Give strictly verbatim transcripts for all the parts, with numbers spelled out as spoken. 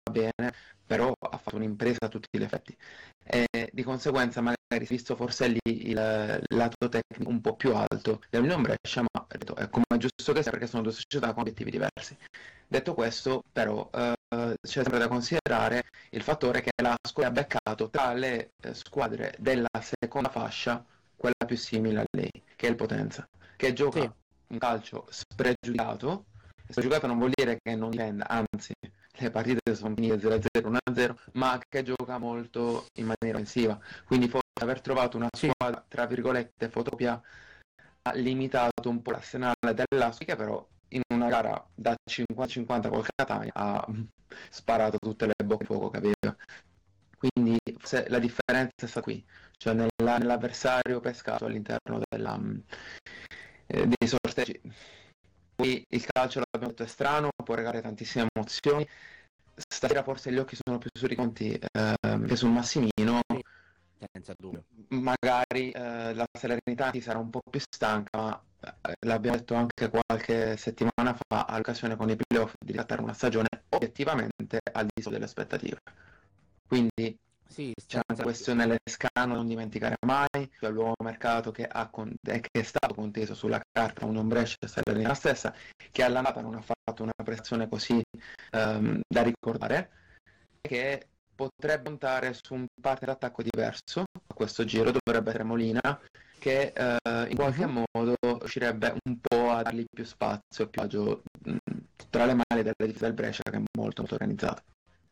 bene, però ha fatto un'impresa a tutti gli effetti. E di conseguenza magari si è visto forse lì il lato tecnico un po' più alto del Milan Brescia, ma ripeto, è come è giusto che sia perché sono due società con obiettivi diversi. Detto questo, però, eh, c'è sempre da considerare il fattore che la squadra ha beccato tra le eh, squadre della seconda fascia quella più simile a lei, che è il Potenza, che gioca Sì. un calcio spregiudicato. Spregiudicato non vuol dire che non difenda, anzi, le partite sono finite zero a zero, uno a zero, ma che gioca molto in maniera offensiva. Quindi forse aver trovato una Sì. squadra, tra virgolette, fotocopia ha limitato un po' l'arsenale dell'Ascoli, che però in una gara da cinquanta cinquanta col Catania ha sparato tutte le bocche di fuoco che aveva. Quindi forse la differenza è stata qui, cioè nella, nell'avversario pescato all'interno della, eh, dei sorteggi. Poi il calcio, l'abbiamo detto, è strano, può regare tantissime emozioni. Stasera forse gli occhi sono più sui conti eh, che sul Massimino. Sì, senza dubbio. Magari eh, la serenità ti sarà un po' più stanca, ma eh, l'abbiamo detto anche qualche settimana fa all'occasione con i playoff di trattare una stagione obiettivamente al di sopra delle aspettative. Quindi Sì, c'è anche senza la questione Lescano, non dimenticare mai, cioè l'uomo mercato che, ha con- che è stato conteso sulla carta Union Brescia e Salernitana stessa, che all'andata non ha fatto una prestazione così ehm, da ricordare, che potrebbe puntare su un partner d'attacco diverso a questo giro, dovrebbe essere Molina, che eh, in qualche uh-huh. modo riuscirebbe un po' a dargli più spazio e più agio mh, tra le mani della difesa del Brescia, che è molto molto organizzata.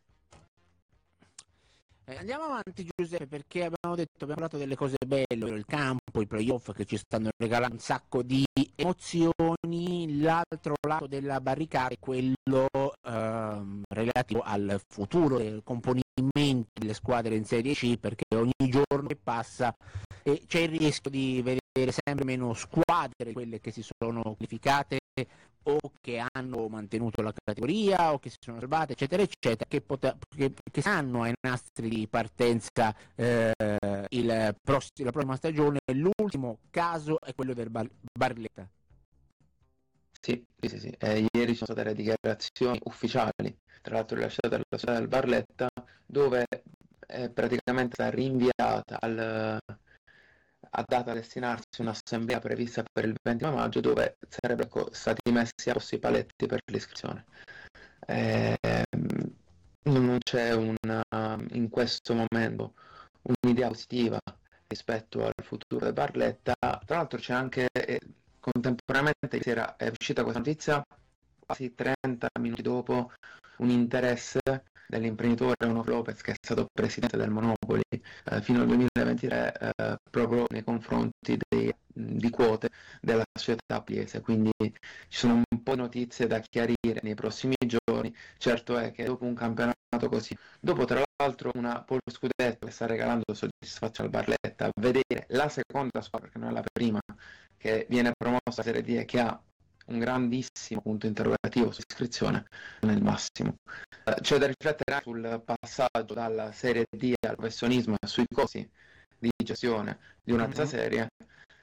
Eh, andiamo avanti, Giuseppe, perché abbiamo detto, abbiamo parlato delle cose belle, il campo, i playoff che ci stanno regalando un sacco di emozioni. L'altro lato della barricata è quello ehm, relativo al futuro del componimento delle squadre in Serie C, perché ogni giorno che passa eh, c'è il rischio di vedere sempre meno squadre, quelle che si sono qualificate o che hanno mantenuto la categoria o che si sono salvate, eccetera eccetera, che, pot- che, che sanno ai nastri di partenza eh, il pross- la prossima stagione. L'ultimo caso è quello del Bar- Barletta. Sì, sì, sì, sì. Eh, ieri ci sono state le dichiarazioni ufficiali, tra l'altro rilasciate dalla società del Barletta, dove è praticamente stata rinviata al, a data a destinarsi un'assemblea prevista per il ventinove maggio, dove sarebbero stati messi a posto i paletti per l'iscrizione. Eh, non c'è una, in questo momento un'idea positiva rispetto al futuro del Barletta. Tra l'altro c'è anche eh, contemporaneamente ieri sera è uscita questa notizia quasi trenta minuti dopo un interesse dell'imprenditore Onofre Lopez, che è stato presidente del Monopoli eh, fino al duemilaventitré, eh, proprio nei confronti dei, di quote della società pugliese. Quindi ci sono un po' di notizie da chiarire nei prossimi giorni. Certo è che dopo un campionato così, dopo tra l'altro una polo scudetto che sta regalando soddisfazione al Barletta, vedere la seconda squadra, perché non è la prima, che viene promossa a Serie D e che ha un grandissimo punto interrogativo su iscrizione, non è il massimo. Eh, c'è da riflettere sul passaggio dalla Serie D al professionismo e sui costi di gestione di una terza Mm-hmm. serie.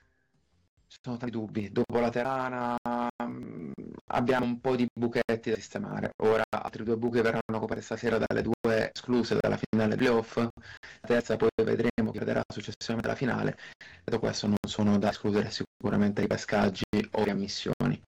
Ci sono tanti dubbi. Dopo la Terana mh, abbiamo un po' di buchetti da sistemare. Ora altri due buchi verranno coperti stasera dalle due escluse dalla finale playoff. La terza poi vedremo chi vedrà successivamente la finale. Detto questo, non sono da escludere sicuramente i pescaggi o le ammissioni.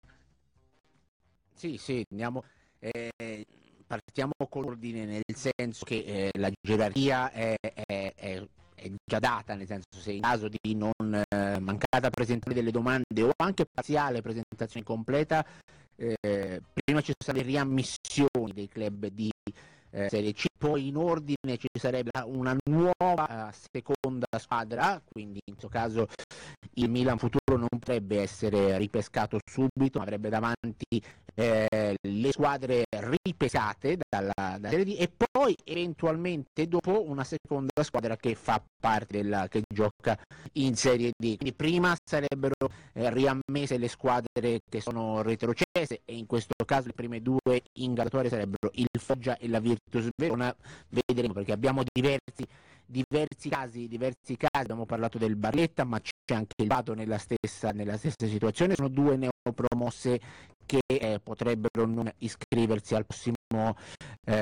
Sì, sì, andiamo, eh, partiamo con l'ordine, nel senso che eh, la gerarchia è, è, è, è già data, nel senso, se in caso di non eh, mancata presentazione delle domande o anche parziale presentazione completa, eh, prima ci sono le riammissioni dei club di eh, Serie C, poi in ordine ci sarebbe una nuova eh, seconda squadra, quindi in questo caso il Milan futuro non potrebbe essere ripescato subito, ma avrebbe davanti eh, le squadre ripescate dalla, dalla Serie D, e poi eventualmente dopo una seconda squadra che fa parte della, che gioca in Serie D. Quindi prima sarebbero eh, riammesse le squadre che sono retrocesse, e in questo caso le prime due in graduatoria sarebbero il Foggia e la Virtus Verona. Vedremo, perché abbiamo diversi diversi casi, diversi casi, abbiamo parlato del Barletta, ma c'è anche il Pato nella stessa, nella stessa situazione. Sono due neopromosse che eh, potrebbero non iscriversi al prossimo, eh,